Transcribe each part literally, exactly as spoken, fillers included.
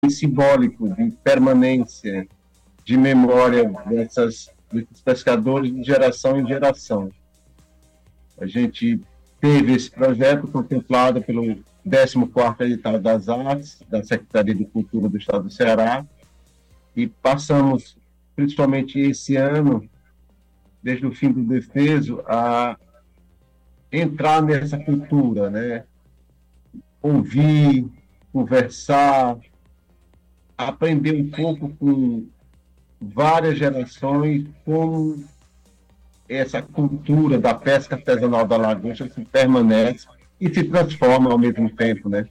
simbólico de permanência, de memória dessas, desses pescadores de geração em geração. A gente teve esse projeto contemplado pelo décimo quarto Edital das Artes, da Secretaria de Cultura do Estado do Ceará, e passamos, principalmente esse ano, desde o fim do Defeso, a entrar nessa cultura, né? Ouvir, conversar, aprender um pouco com várias gerações como essa cultura da pesca artesanal da lagosta se permanece e se transforma ao mesmo tempo, né?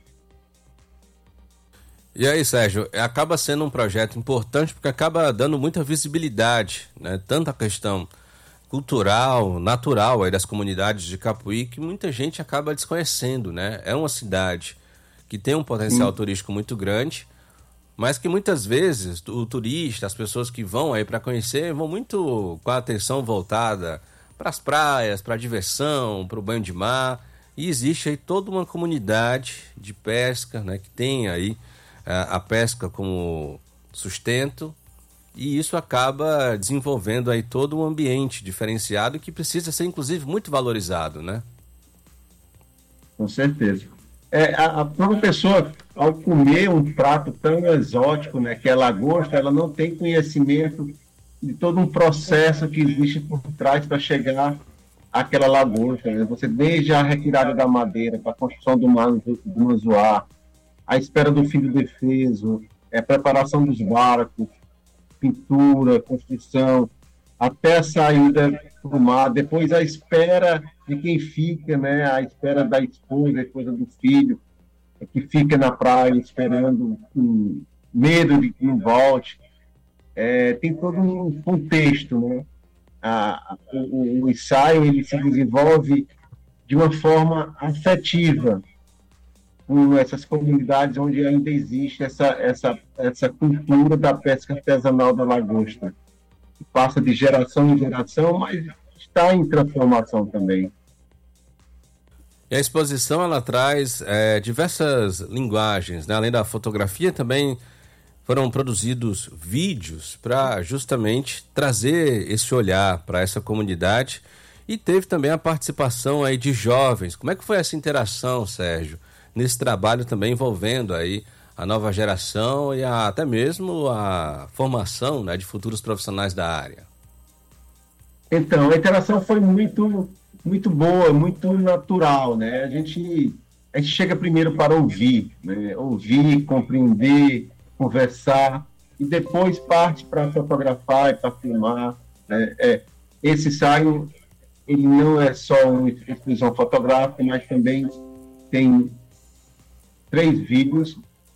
E aí, Sérgio, acaba sendo um projeto importante porque acaba dando muita visibilidade, né? Tanto a questão cultural, natural aí das comunidades de Capuí, que muita gente acaba desconhecendo, né? É uma cidade que tem um potencial Sim. turístico muito grande, mas que muitas vezes o turista, as pessoas que vão aí para conhecer, vão muito com a atenção voltada para as praias, para a diversão, para o banho de mar, e existe aí toda uma comunidade de pesca, né, que tem aí a, a pesca como sustento, e isso acaba desenvolvendo aí todo um ambiente diferenciado que precisa ser, inclusive, muito valorizado, né? Com certeza. É, a, a própria pessoa, ao comer um prato tão exótico, né, que é lagosta, ela não tem conhecimento de todo um processo que existe por trás para chegar àquela lagosta, né? Você, desde a retirada da madeira, para a construção do, manzo, do manzoar, a espera do fim do defeso, é, a preparação dos barcos, pintura, construção, até a saída para o mar, depois a espera de quem fica, né, a espera da esposa, a esposa do filho, que fica na praia esperando, com medo de que não volte. É, tem todo um contexto, né? A, o, o ensaio ele se desenvolve de uma forma afetiva com essas comunidades onde ainda existe essa, essa, essa cultura da pesca artesanal da lagosta, que passa de geração em geração, mas está em transformação também. E a exposição ela traz é, diversas linguagens, né? Além da fotografia, também foram produzidos vídeos para justamente trazer esse olhar para essa comunidade, e teve também a participação aí de jovens. Como é que foi essa interação, Sérgio, nesse trabalho também envolvendo aí a nova geração e a, até mesmo a formação, né, de futuros profissionais da área? Então, a interação foi muito, muito boa, muito natural, né? A gente, a gente chega primeiro para ouvir, né? Ouvir, compreender, conversar, e depois parte para fotografar e para filmar, né? É, esse ensaio, ele não é só uma exposição fotográfica, mas também tem três vídeos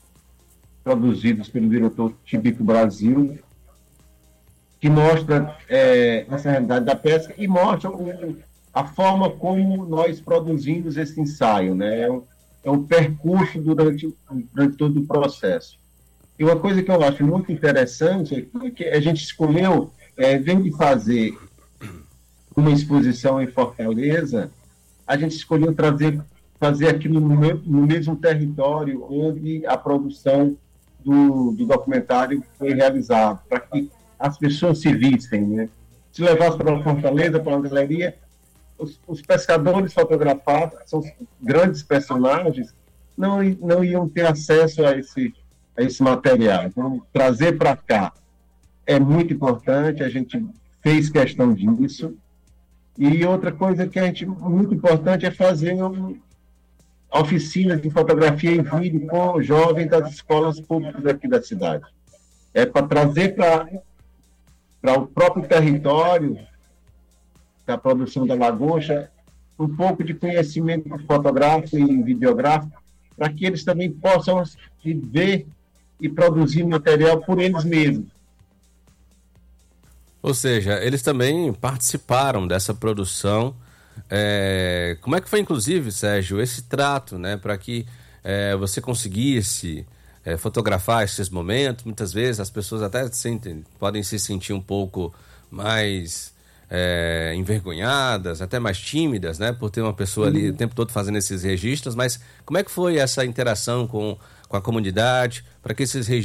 produzidos pelo diretor Tibico Brasil, que mostra é, essa realidade da pesca e mostra o, a forma como nós produzimos esse ensaio, né? É um, é um percurso durante, durante todo o processo. E uma coisa que eu acho muito interessante é que a gente escolheu, é, vem de fazer uma exposição em Fortaleza, a gente escolheu trazer, fazer aquilo no, no mesmo território onde a produção do, do documentário foi realizada, para que as pessoas se vissem, né? Se levasse para Fortaleza, para uma galeria, os, os pescadores fotografados, que são os grandes personagens, não, não iam ter acesso a esse, a esse material. Então, trazer para cá é muito importante, a gente fez questão disso. E outra coisa que a gente, muito importante é fazer um, oficinas de fotografia em vídeo com jovens das escolas públicas aqui da cidade. É para trazer para para o próprio território da produção da lagosta um pouco de conhecimento fotográfico e videográfico, para que eles também possam ver e produzir material por eles mesmos. Ou seja, eles também participaram dessa produção. É, como é que foi, inclusive, Sérgio, esse trato, né, para que é, você conseguisse é, fotografar esses momentos? Muitas vezes as pessoas até sentem, podem se sentir um pouco mais é, envergonhadas, até mais tímidas, né, por ter uma pessoa ali o tempo todo fazendo esses registros. Mas como é que foi essa interação com, com a comunidade para que esses registros